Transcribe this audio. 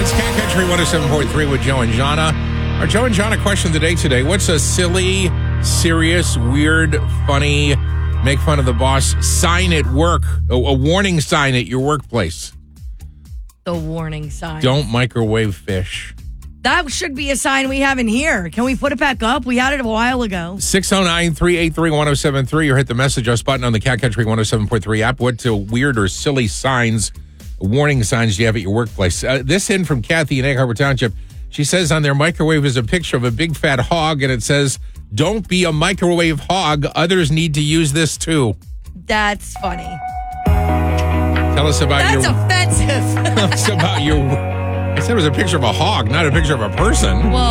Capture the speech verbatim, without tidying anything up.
It's Cat Country one oh seven point three with Joe and Jana. Our Joe and Jana question of the day today. What's a silly, serious, weird, funny, make fun of the boss sign at work, a, a warning sign at your workplace? The warning sign. Don't microwave fish. That should be a sign we have in here. Can we put it back up? We had it a while ago. six oh nine, three eight three, one oh seven three or hit the message us button on the Cat Country one oh seven point three app. What uh, weird or silly signs, warning signs do you have at your workplace? Uh, this in from Kathy in Egg Harbor Township. She says on their microwave is a picture of a big fat hog, and it says, "Don't be a microwave hog. Others need to use this too." That's funny. Tell us about That's your... offensive. Tell us about your... I said it was a picture of a hog, not a picture of a person. Well,